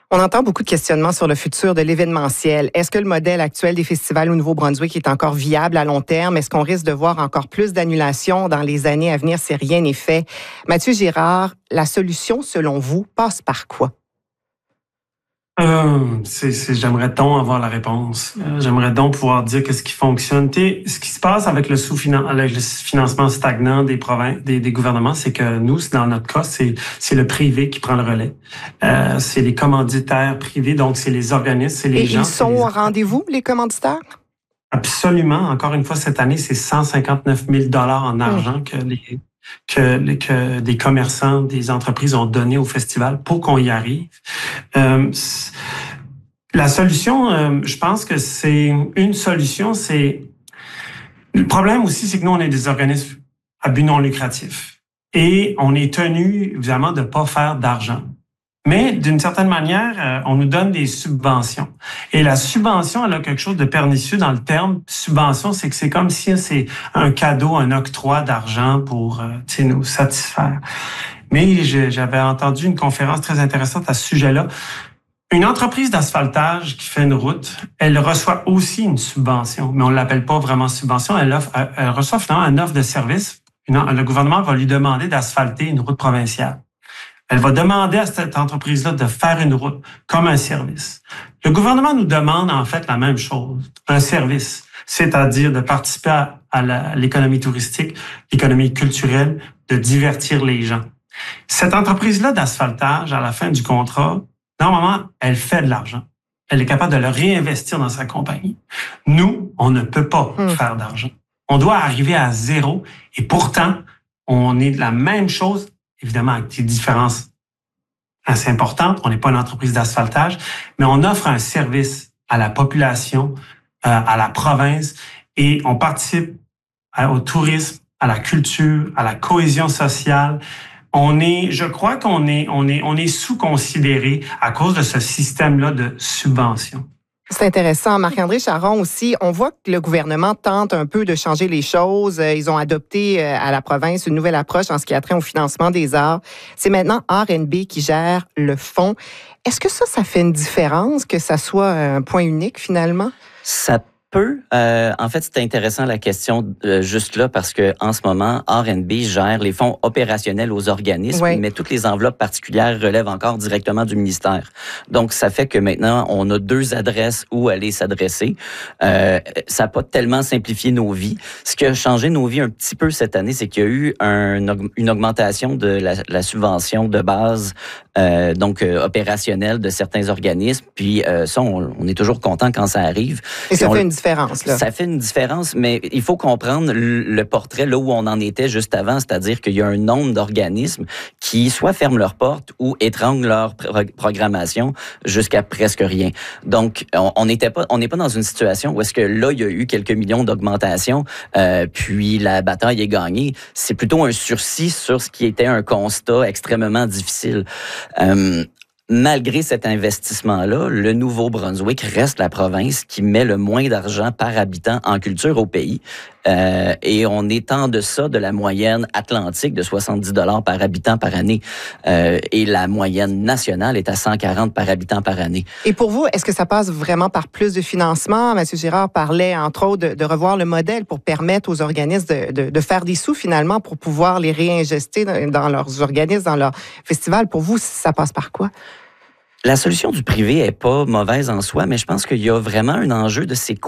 On entend beaucoup de questionnements sur le futur de l'événementiel. Est-ce que le modèle actuel des festivals au Nouveau-Brunswick est encore viable à long terme? Est-ce qu'on risque de voir encore plus d'annulations dans les années à venir si rien n'est fait? Mathieu Girard, la solution, selon vous, passe par quoi? J'aimerais donc avoir la réponse. J'aimerais donc pouvoir dire qu'est-ce qui fonctionne. Ce qui se passe avec le financement stagnant des provinces, des gouvernements, c'est que nous, dans notre cas, c'est le privé qui prend le relais. C'est les commanditaires privés, donc c'est les organismes, c'est les gens. Et ils sont au rendez-vous, les commanditaires? Absolument. Encore une fois, cette année, c'est 159 000 $ en argent que des commerçants, des entreprises ont donné au festival pour qu'on y arrive. La solution, je pense que c'est une solution, le problème aussi, c'est que nous, on est des organismes à but non lucratif et on est tenu, évidemment, de pas faire d'argent. Mais d'une certaine manière, on nous donne des subventions. Et la subvention, elle a quelque chose de pernicieux dans le terme subvention, c'est que c'est comme si c'est un cadeau, un octroi d'argent pour nous satisfaire. Mais j'avais entendu une conférence très intéressante à ce sujet-là. Une entreprise d'asphaltage qui fait une route, elle reçoit aussi une subvention, mais on l'appelle pas vraiment subvention. Elle reçoit finalement une offre de service. Le gouvernement va lui demander d'asphalter une route provinciale. Elle va demander à cette entreprise-là de faire une route comme un service. Le gouvernement nous demande en fait la même chose, un service, c'est-à-dire de participer à l'économie touristique, l'économie culturelle, de divertir les gens. Cette entreprise-là d'asphaltage, à la fin du contrat, normalement, elle fait de l'argent. Elle est capable de le réinvestir dans sa compagnie. Nous, on ne peut pas faire d'argent. On doit arriver à zéro et pourtant, on est de la même chose, évidemment avec des différences assez importantes. On n'est pas une entreprise d'asphaltage, mais on offre un service à la population, à la province et on participe au tourisme, à la culture, à la cohésion sociale. Je crois qu'on est sous-considéré à cause de ce système-là de subvention. C'est intéressant. Marc-André Charron aussi, on voit que le gouvernement tente un peu de changer les choses. Ils ont adopté à la province une nouvelle approche en ce qui a trait au financement des arts. C'est maintenant RNB qui gère le fonds. Est-ce que ça fait une différence que ça soit un point unique finalement? Ça peut. En fait, c'est intéressant la question juste là parce que en ce moment, RNB gère les fonds opérationnels aux organismes, mais toutes les enveloppes particulières relèvent encore directement du ministère. Donc, ça fait que maintenant, on a 2 adresses où aller s'adresser. Ça n'a pas tellement simplifié nos vies. Ce qui a changé nos vies un petit peu cette année, c'est qu'il y a eu une augmentation de la subvention de base, opérationnelle de certains organismes. Puis ça, on est toujours content quand ça arrive. Et ça fait une différence, là. Ça fait une différence, mais il faut comprendre le portrait là où on en était juste avant, c'est-à-dire qu'il y a un nombre d'organismes qui soit ferment leurs portes ou étranglent leur programmation jusqu'à presque rien. Donc, on n'est pas dans une situation où est-ce que là, il y a eu quelques millions d'augmentation, puis la bataille est gagnée. C'est plutôt un sursis sur ce qui était un constat extrêmement difficile. Malgré cet investissement-là, le Nouveau-Brunswick reste la province qui met le moins d'argent par habitant en culture au pays. Et on est en deçà de la moyenne atlantique de 70 $ par habitant par année. Et la moyenne nationale est à 140 par habitant par année. Et pour vous, est-ce que ça passe vraiment par plus de financement? Mathieu Girard parlait, entre autres, de revoir le modèle pour permettre aux organismes de faire des sous, finalement, pour pouvoir les réinjecter dans leurs organismes, dans leurs festivals. Pour vous, ça passe par quoi? La solution du privé est pas mauvaise en soi, mais je pense qu'il y a vraiment un enjeu de c'est